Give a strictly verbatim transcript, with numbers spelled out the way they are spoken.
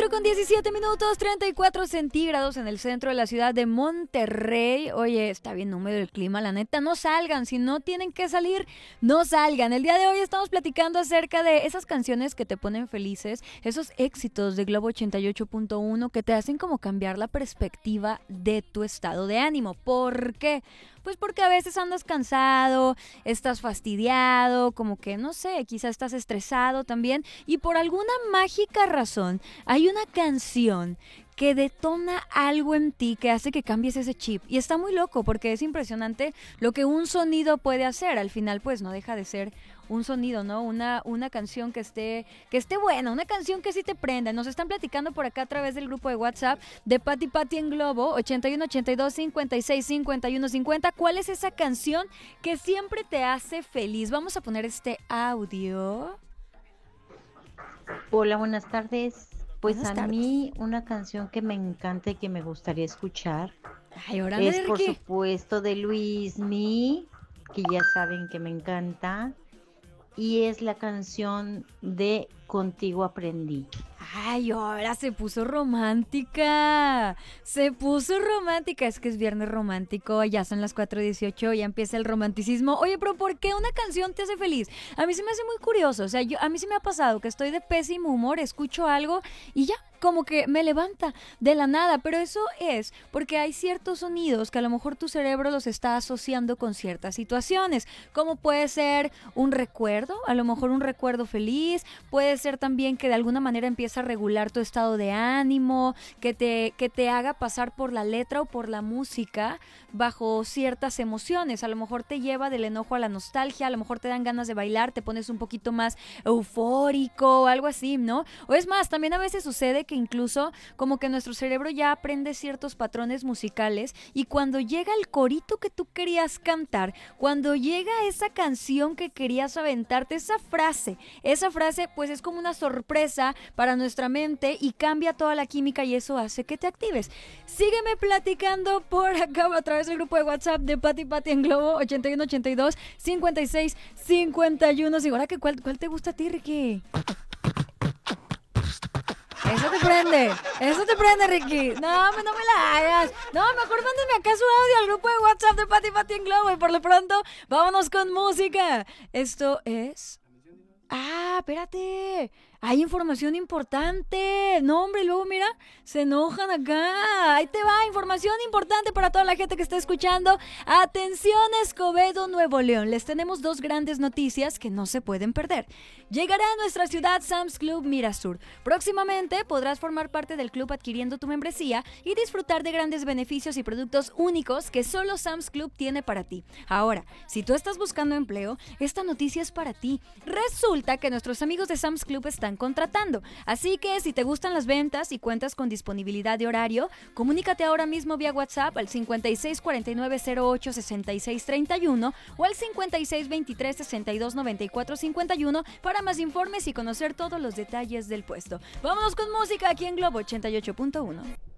cuatro con diecisiete minutos, treinta y cuatro centígrados en el centro de la ciudad de Monterrey. Oye, está bien húmedo el clima, la neta, no salgan, si no tienen que salir, no salgan. El día de hoy estamos platicando acerca de esas canciones que te ponen felices, esos éxitos de Globo ochenta y ocho punto uno que te hacen como cambiar la perspectiva de tu estado de ánimo. ¿Por qué? Pues porque a veces andas cansado, estás fastidiado, como que no sé, quizás estás estresado también y por alguna mágica razón hay una canción que detona algo en ti que hace que cambies ese chip. Y está muy loco porque es impresionante lo que un sonido puede hacer. Al final, pues, no deja de ser un sonido, ¿no? Una, una canción que esté, que esté buena, una canción que sí te prenda. Nos están platicando por acá a través del grupo de WhatsApp de Pati Pati en Globo, ochenta y uno ochenta y dos cincuenta y seis cincuenta y uno cincuenta. ¿Cuál es esa canción que siempre te hace feliz? Vamos a poner este audio. Hola, buenas tardes. Pues Buenas a tardes. mí una canción que me encanta y que me gustaría escuchar Ay, órale, es por Ricky. supuesto de Luismi, que ya saben que me encanta, y es la canción de Contigo Aprendí. Ay, ahora se puso romántica. Se puso romántica. Es que es viernes romántico. Ya son las cuatro dieciocho. Ya empieza el romanticismo. Oye, pero ¿por qué una canción te hace feliz? A mí se me hace muy curioso. O sea, yo, a mí sí me ha pasado que estoy de pésimo humor, escucho algo y ya, como que me levanta de la nada, pero eso es porque hay ciertos sonidos que a lo mejor tu cerebro los está asociando con ciertas situaciones, como puede ser un recuerdo, a lo mejor un recuerdo feliz, puede ser también que de alguna manera empieza a regular tu estado de ánimo, que te, que te haga pasar por la letra o por la música bajo ciertas emociones, a lo mejor te lleva del enojo a la nostalgia, a lo mejor te dan ganas de bailar, te pones un poquito más eufórico o algo así, ¿no? O es más, también a veces sucede que incluso como que nuestro cerebro ya aprende ciertos patrones musicales y cuando llega el corito que tú querías cantar, cuando llega esa canción que querías aventarte, esa frase, esa frase pues es como una sorpresa para nuestra mente y cambia toda la química y eso hace que te actives. Sígueme platicando por acá a través del grupo de WhatsApp de Pati Pati en Globo ochenta y uno ochenta y dos cincuenta y seis cincuenta y uno. Ahora que cuál, ¿cuál te gusta a ti, Ricky? Eso te prende, eso te prende, Ricky. No, no me la hagas. No, mejor mándame acá su audio al grupo de WhatsApp de Pati Pati en Globo y por lo pronto, vámonos con música. Esto es... Ah, espérate. Hay información importante. No, hombre, luego mira, se enojan acá. Ahí te va, información importante para toda la gente que está escuchando. Atención, Escobedo, Nuevo León. Les tenemos dos grandes noticias que no se pueden perder. Llegará a nuestra ciudad Sam's Club Mirasur. Próximamente podrás formar parte del club adquiriendo tu membresía y disfrutar de grandes beneficios y productos únicos que solo Sam's Club tiene para ti. Ahora, si tú estás buscando empleo, esta noticia es para ti. Resulta que nuestros amigos de Sam's Club están contratando. Así que si te gustan las ventas y cuentas con disponibilidad de horario, comunícate ahora mismo vía WhatsApp al cincuenta y seis cuarenta y nueve cero ocho sesenta y seis treinta y uno o al cincuenta y seis veintitrés sesenta y dos noventa y cuatro cincuenta y uno para más informes y conocer todos los detalles del puesto. Vámonos con música aquí en Globo ochenta y ocho punto uno.